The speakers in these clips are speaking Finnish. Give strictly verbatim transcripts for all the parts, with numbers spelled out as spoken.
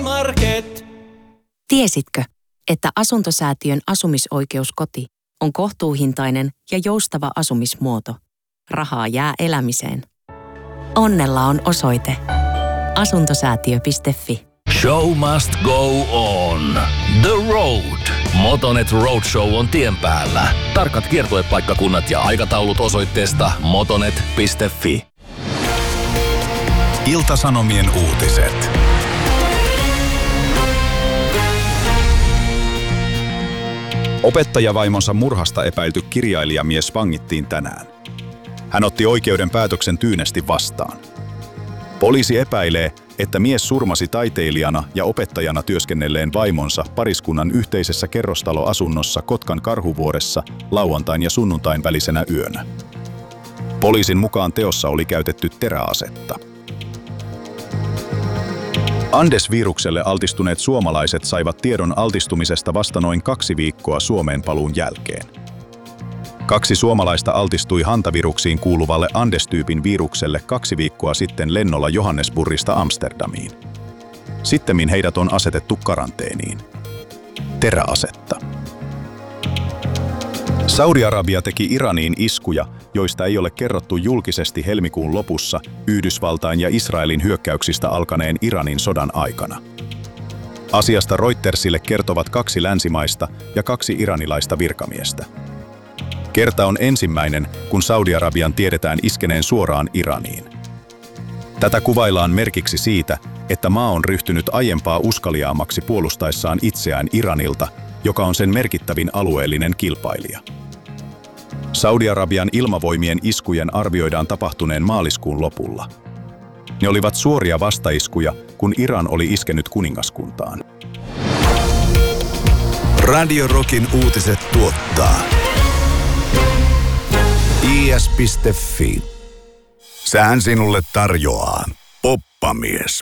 K-Market. Tiesitkö, että Asuntosäätiön asumisoikeuskoti on kohtuuhintainen ja joustava asumismuoto? Rahaa jää elämiseen. Onnella on osoite. asuntosäätiö piste fi. Show must go on. The Road. Motonet Roadshow on tien päällä. Tarkat kiertuepaikkakunnat ja aikataulut osoitteesta motonet piste fi. Ilta-Sanomien uutiset. Opettajavaimonsa murhasta epäilty kirjailijamies vangittiin tänään. Hän otti oikeuden päätöksen tyynesti vastaan. Poliisi epäilee, että mies surmasi taiteilijana ja opettajana työskennelleen vaimonsa pariskunnan yhteisessä kerrostaloasunnossa Kotkan Karhuvuoressa lauantain ja sunnuntain välisenä yönä. Poliisin mukaan teossa oli käytetty teräasetta. Andes-virukselle altistuneet suomalaiset saivat tiedon altistumisesta vasta noin kaksi viikkoa Suomeen paluun jälkeen. Kaksi suomalaista altistui hantaviruksiin kuuluvalle Andes-tyypin virukselle kaksi viikkoa sitten lennolla Johannesburgista Amsterdamiin. Sittemmin heidät on asetettu karanteeniin. Teräasetta. Saudi-Arabia teki Iraniin iskuja, joista ei ole kerrottu julkisesti helmikuun lopussa Yhdysvaltain ja Israelin hyökkäyksistä alkaneen Iranin sodan aikana. Asiasta Reutersille kertovat kaksi länsimaista ja kaksi iranilaista virkamiestä. Kerta on ensimmäinen, kun Saudi-Arabian tiedetään iskeneen suoraan Iraniin. Tätä kuvaillaan merkiksi siitä, että maa on ryhtynyt aiempaa uskaliaammaksi puolustaessaan itseään Iranilta, joka on sen merkittävin alueellinen kilpailija. Saudi-Arabian ilmavoimien iskujen arvioidaan tapahtuneen maaliskuun lopulla. Ne olivat suoria vastaiskuja, kun Iran oli iskenyt kuningaskuntaan. Radio Rockin uutiset tuottaa i s piste fi. Sehän sinulle tarjoaa Poppamies.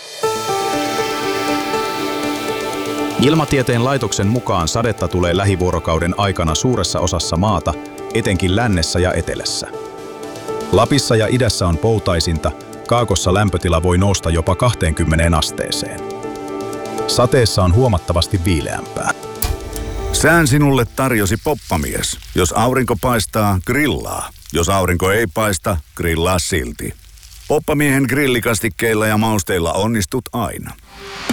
Ilmatieteen laitoksen mukaan sadetta tulee lähivuorokauden aikana suuressa osassa maata, etenkin lännessä ja etelässä. Lapissa ja idässä on poutaisinta, kaakossa lämpötila voi nousta jopa kaksikymmentä asteeseen. Sateessa on huomattavasti viileämpää. Sään sinulle tarjosi Poppamies. Jos aurinko paistaa, grillaa. Jos aurinko ei paista, grillaa silti. Poppamiehen grillikastikkeilla ja mausteilla onnistut aina.